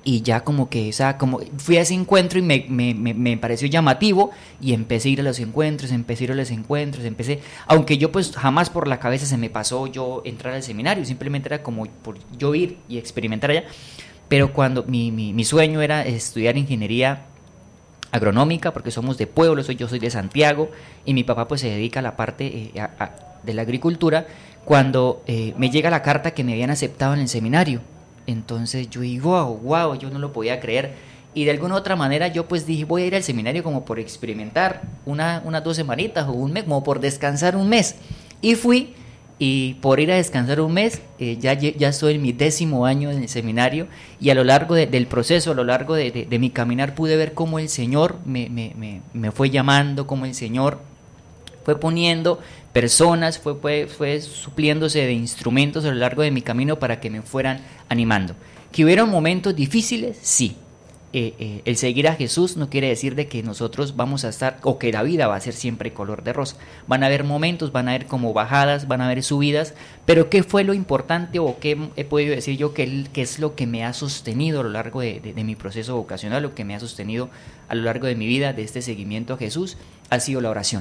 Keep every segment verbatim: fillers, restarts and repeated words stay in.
y ya como que, o sea, como fui a ese encuentro y me, me, me, me pareció llamativo y empecé a ir a los encuentros, empecé a ir a los encuentros, empecé, aunque yo pues jamás por la cabeza se me pasó yo entrar al seminario, simplemente era como por yo ir y experimentar allá, pero cuando mi, mi, mi sueño era estudiar ingeniería agronómica, porque somos de pueblo, soy, yo soy de Santiago, y mi papá pues se dedica a la parte eh, a, a, de la agricultura, cuando eh, me llega la carta que me habían aceptado en el seminario. Entonces yo digo, wow, wow, yo no lo podía creer. Y de alguna otra manera yo pues dije, voy a ir al seminario como por experimentar una, unas dos semanitas o un mes, como por descansar un mes. Y fui, y por ir a descansar un mes, eh, ya, ya estoy en mi décimo año en el seminario, y a lo largo de, del proceso, a lo largo de, de, de mi caminar, pude ver cómo el Señor me, me, me, me fue llamando, cómo el Señor fue poniendo personas, fue, fue, fue supliéndose de instrumentos a lo largo de mi camino para que me fueran animando. ¿Que hubieron momentos difíciles? Sí. Eh, eh, el seguir a Jesús no quiere decir de que nosotros vamos a estar, o que la vida va a ser siempre color de rosa. Van a haber momentos, van a haber como bajadas, van a haber subidas, pero ¿qué fue lo importante o qué he podido decir yo que, que es lo que me ha sostenido a lo largo de, de, de mi proceso vocacional, lo que me ha sostenido a lo largo de mi vida, de este seguimiento a Jesús? Ha sido la oración.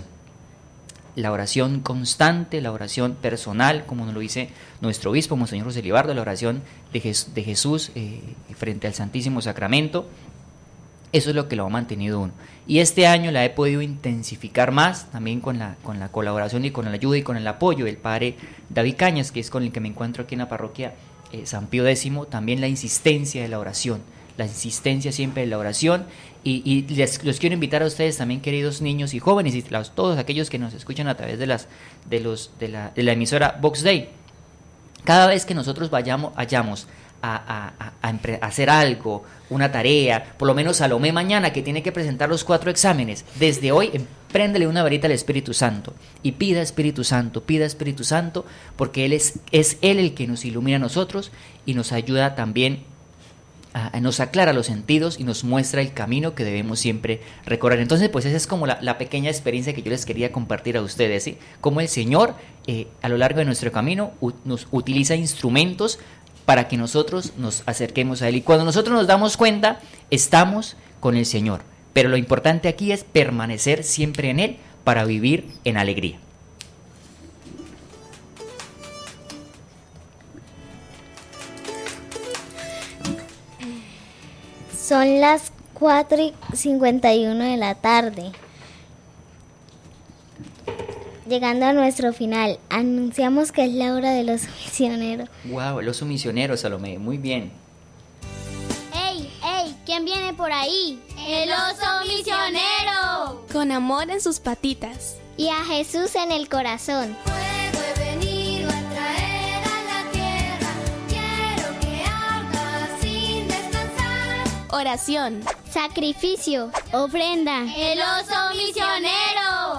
La oración constante, la oración personal, como nos lo dice nuestro obispo, Monseñor José Libardo, la oración de, Jes- de Jesús eh, frente al Santísimo Sacramento. Eso es lo que lo ha mantenido uno. Y este año la he podido intensificar más, también con la, con la colaboración y con la ayuda y con el apoyo del padre David Cañas, que es con el que me encuentro aquí en la parroquia eh, San Pío X, también la insistencia de la oración, la insistencia siempre de la oración. Y, y les, los quiero invitar a ustedes también, queridos niños y jóvenes, y los, todos aquellos que nos escuchan a través de, las, de, los, de, la, de la emisora Vox Dei. Cada vez que nosotros vayamos, vayamos a, a, a, a, a hacer algo, una tarea, por lo menos Salomé mañana que tiene que presentar los cuatro exámenes, desde hoy préndele una varita al Espíritu Santo y pida Espíritu Santo, pida Espíritu Santo, porque Él es, es Él el que nos ilumina a nosotros y nos ayuda también, Uh, nos aclara los sentidos y nos muestra el camino que debemos siempre recorrer. Entonces, pues esa es como la, la pequeña experiencia que yo les quería compartir a ustedes, ¿sí? Cómo el Señor, eh, a lo largo de nuestro camino, u- nos utiliza instrumentos para que nosotros nos acerquemos a Él. Y cuando nosotros nos damos cuenta, estamos con el Señor. Pero lo importante aquí es permanecer siempre en Él para vivir en alegría. Son las cuatro y cincuenta y uno de la tarde. Llegando a nuestro final, anunciamos que es la hora del oso misionero. Wow, el oso misionero, Salomé, muy bien. ¡Ey, ey! ¿Quién viene por ahí? ¡El oso misionero! Con amor en sus patitas. Y a Jesús en el corazón. Oración, sacrificio, ofrenda. ¡El oso misionero!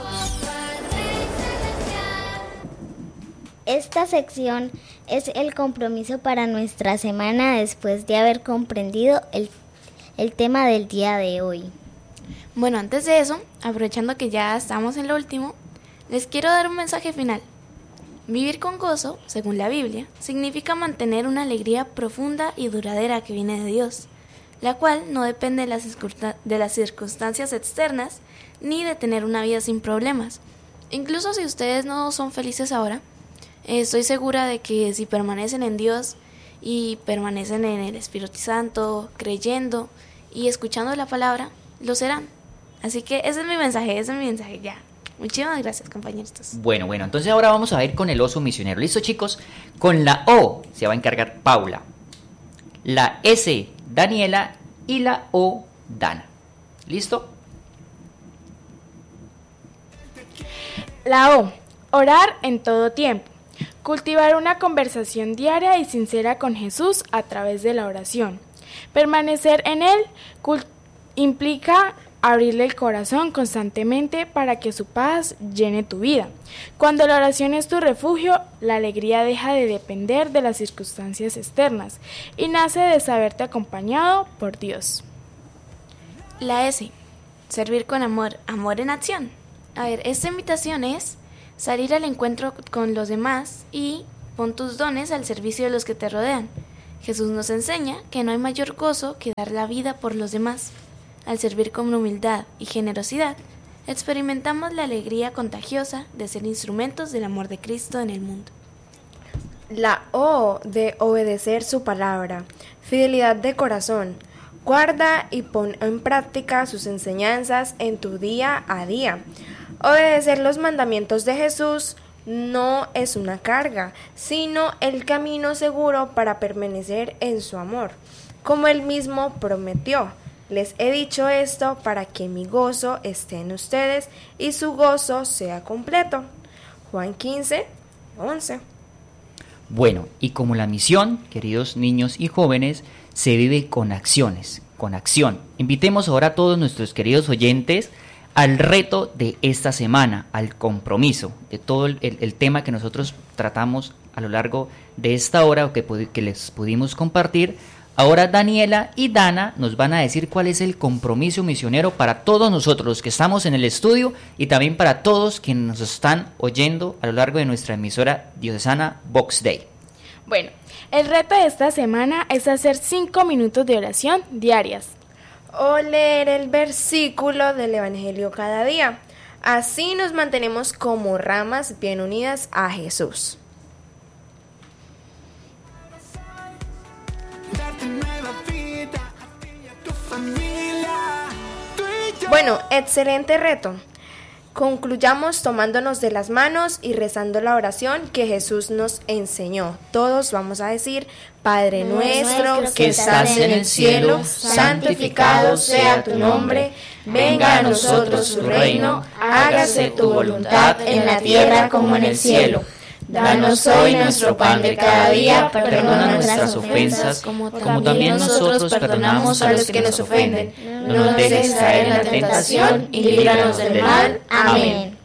Esta sección es el compromiso para nuestra semana después de haber comprendido el, el tema del día de hoy. Bueno, antes de eso, aprovechando que ya estamos en lo último, les quiero dar un mensaje final. Vivir con gozo, según la Biblia, significa mantener una alegría profunda y duradera que viene de Dios, la cual no depende de las, de las circunstancias externas ni de tener una vida sin problemas. Incluso si ustedes no son felices ahora, eh, estoy segura de que si permanecen en Dios y permanecen en el Espíritu Santo, creyendo y escuchando la palabra, lo serán. Así que ese es mi mensaje, ese es mi mensaje ya. Muchísimas gracias, compañeros. Bueno, bueno, entonces ahora vamos a ir con el oso misionero. ¿Listo, chicos? Con la O se va a encargar Paula, la S Daniela y la O Dana. ¿Listo? La O, orar en todo tiempo. Cultivar una conversación diaria y sincera con Jesús a través de la oración. Permanecer en Él cult- implica abrirle el corazón constantemente para que su paz llene tu vida. Cuando la oración es tu refugio, la alegría deja de depender de las circunstancias externas y nace de saberte acompañado por Dios. La S, servir con amor, amor en acción. A ver, esta invitación es salir al encuentro con los demás y pon tus dones al servicio de los que te rodean. Jesús nos enseña que no hay mayor gozo que dar la vida por los demás. Al servir con humildad y generosidad, experimentamos la alegría contagiosa de ser instrumentos del amor de Cristo en el mundo. La O de obedecer su palabra, fidelidad de corazón. Guarda y pon en práctica sus enseñanzas en tu día a día. Obedecer los mandamientos de Jesús no es una carga, sino el camino seguro para permanecer en su amor, como él mismo prometió. Les he dicho esto para que mi gozo esté en ustedes y su gozo sea completo. Juan quince, once. Bueno, y como la misión, queridos niños y jóvenes, se vive con acciones, con acción. Invitemos ahora a todos nuestros queridos oyentes al reto de esta semana, al compromiso de todo el, el, el tema que nosotros tratamos a lo largo de esta hora o que, que les pudimos compartir. Ahora Daniela y Dana nos van a decir cuál es el compromiso misionero para todos nosotros los que estamos en el estudio y también para todos quienes nos están oyendo a lo largo de nuestra emisora diocesana Vox Dei. Bueno, el reto de esta semana es hacer cinco minutos de oración diarias. O leer el versículo del Evangelio cada día. Así nos mantenemos como ramas bien unidas a Jesús. Bueno, excelente reto. Concluyamos tomándonos de las manos y rezando la oración que Jesús nos enseñó. Todos vamos a decir: Padre nuestro que estás en el cielo, santificado sea tu nombre, venga a nosotros tu reino, hágase tu voluntad en la tierra como en el cielo. Danos hoy nuestro pan de cada día, perdona nuestras ofensas, como también nosotros perdonamos a los que nos ofenden. No nos dejes caer en la tentación y líbranos del mal. Amén.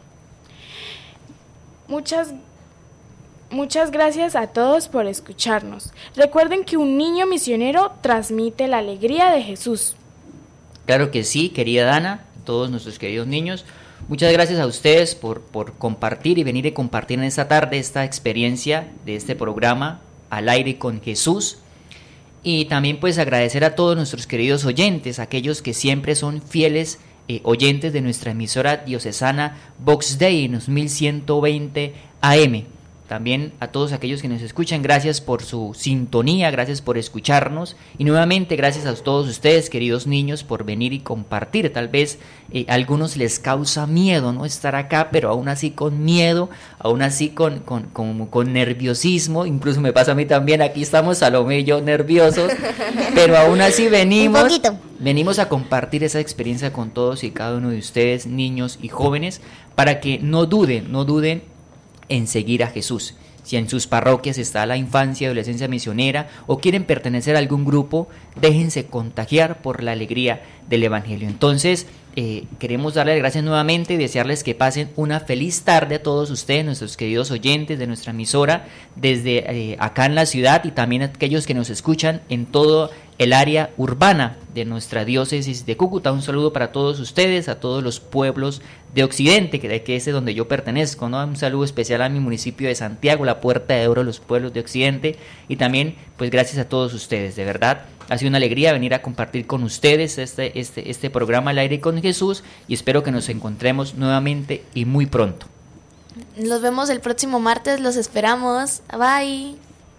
Muchas, muchas gracias a todos por escucharnos. Recuerden que un niño misionero transmite la alegría de Jesús. Claro que sí, querida Dana, todos nuestros queridos niños. Muchas gracias a ustedes por, por compartir y venir y compartir en esta tarde esta experiencia de este programa Al Aire con Jesús. Y también pues agradecer a todos nuestros queridos oyentes, aquellos que siempre son fieles eh, oyentes de nuestra emisora diocesana Vox Dei en los mil ciento veinte A M. También a todos aquellos que nos escuchan, gracias por su sintonía, gracias por escucharnos y nuevamente gracias a todos ustedes, queridos niños, por venir y compartir. Tal vez eh, a algunos les causa miedo no estar acá, pero aún así con miedo, aún así con, con, con, con nerviosismo, incluso me pasa a mí también, aquí estamos Salomé y yo nerviosos, pero aún así venimos, venimos a compartir esa experiencia con todos y cada uno de ustedes, niños y jóvenes, para que no duden, no duden en seguir a Jesús. Si en sus parroquias está la infancia y adolescencia misionera o quieren pertenecer a algún grupo, déjense contagiar por la alegría del Evangelio. Entonces, eh, queremos darles gracias nuevamente y desearles que pasen una feliz tarde a todos ustedes, nuestros queridos oyentes de nuestra emisora, desde eh, acá en la ciudad y también a aquellos que nos escuchan en todo el área urbana de nuestra diócesis de Cúcuta. Un saludo para todos ustedes, a todos los pueblos de Occidente, que, que es de donde yo pertenezco, ¿no? Un saludo especial a mi municipio de Santiago, la Puerta de Oro, los pueblos de Occidente, y también, pues gracias a todos ustedes, de verdad, ha sido una alegría venir a compartir con ustedes este, este, este programa Al Aire con Jesús, y espero que nos encontremos nuevamente y muy pronto. Nos vemos el próximo martes, los esperamos, bye.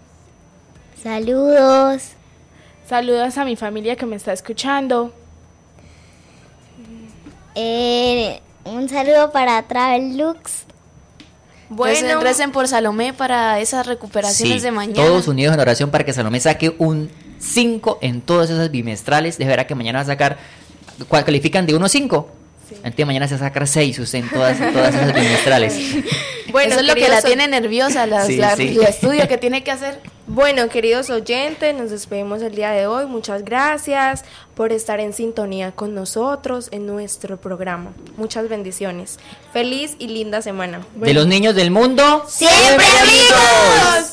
Saludos. Saludos a mi familia que me está escuchando. Eh, un saludo para Travel Lux. Bueno, recen, recen por Salomé para esas recuperaciones sí, de mañana. Todos unidos en oración para que Salomé saque un cinco en todas esas bimestrales. De verdad que mañana va a sacar, ¿cuál califican de uno a cinco? Sí. Antes mañana se va a sacar seis usted en todas, en todas esas bimestrales. Bueno, eso es lo que la tiene nerviosa, la, sí, la, sí. el estudio que tiene que hacer. Bueno, queridos oyentes, nos despedimos el día de hoy. Muchas gracias por estar en sintonía con nosotros en nuestro programa. Muchas bendiciones. Feliz y linda semana. Bueno. De los niños del mundo, ¡siempre amigos!